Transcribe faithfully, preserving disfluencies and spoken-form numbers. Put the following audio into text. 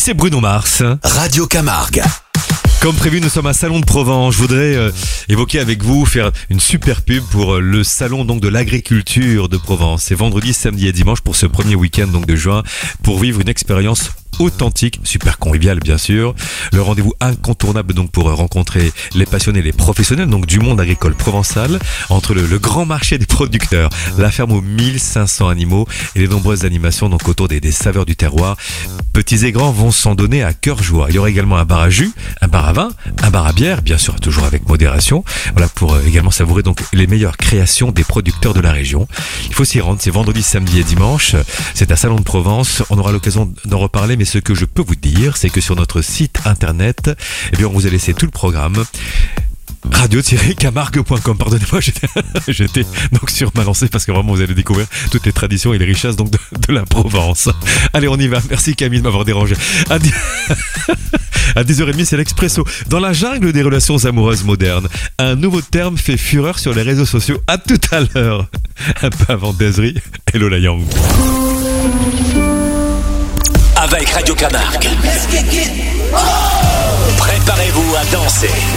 c'est Bruno Mars. Radio Camargue. Comme prévu, nous sommes à Salon de Provence. Je voudrais euh, évoquer avec vous, faire une super pub pour euh, le salon donc de l'agriculture de Provence. C'est vendredi, samedi et dimanche pour ce premier week-end donc de juin, pour vivre une expérience authentique, super convivial bien sûr. Le rendez-vous incontournable donc pour rencontrer les passionnés, les professionnels donc du monde agricole provençal, entre le, le grand marché des producteurs, la ferme aux mille cinq cents animaux et les nombreuses animations donc autour des, des saveurs du terroir. Petits et grands vont s'en donner à cœur joie. Il y aura également un bar à jus, un bar à vin, un bar à bière, bien sûr toujours avec modération. Voilà pour euh, également savourer donc les meilleures créations des producteurs de la région. Il faut s'y rendre, c'est vendredi, samedi et dimanche. C'est à Salon de Provence. On aura l'occasion d'en reparler, mais ce que je peux vous dire, c'est que sur notre site internet, eh bien, on vous a laissé tout le programme. radio tiret camargue point com. Pardonnez-moi, j'étais, j'étais donc sur ma lancée parce que vraiment vous allez découvrir toutes les traditions et les richesses donc de, de la Provence. Allez, on y va. Merci Camille de m'avoir dérangé. À dix... à dix heures trente, c'est l'Expresso. Dans la jungle des relations amoureuses modernes, un nouveau terme fait fureur sur les réseaux sociaux. À tout à l'heure. Un peu avant Desri, hello la Yang. Avec Radio Camargue. Préparez-vous à danser.